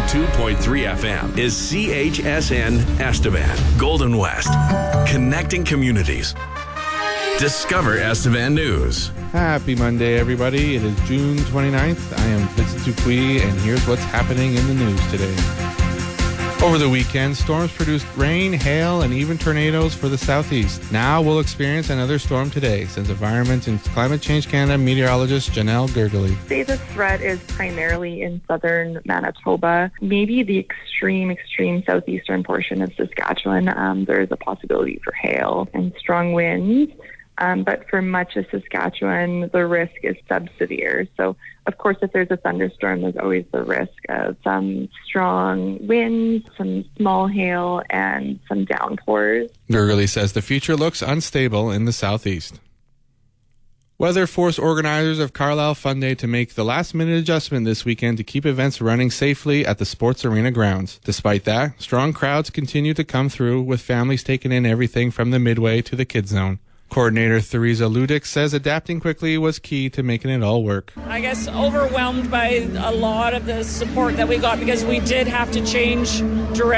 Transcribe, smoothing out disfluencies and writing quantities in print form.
102.3 FM is CHSN Estevan, Golden West. Connecting communities. Discover Estevan News. Happy Monday, everybody. It is June 29th. I am Vincent Dupuis, and here's what's happening in the news today. Over the weekend, storms produced rain, hail, and even tornadoes for the southeast. Now we'll experience another storm today, says Environment and Climate Change Canada meteorologist Janelle Gergely. The threat is primarily in southern Manitoba, maybe the extreme southeastern portion of Saskatchewan. There is a possibility for hail and strong winds. But for much of Saskatchewan, the risk is subsevere. So, of course, if there's a thunderstorm, there's always the risk of some strong winds, some small hail, and some downpours. Gergely says the future looks unstable in the southeast. Weather forced organizers of Carlisle Fun Day to make the last-minute adjustment this weekend to keep events running safely at the sports arena grounds. Despite that, strong crowds continue to come through, with families taking in everything from the midway to the kids' zone. Coordinator Theresa Ludick says adapting quickly was key to making it all work. I guess overwhelmed by a lot of the support that we got because we did have to change direction.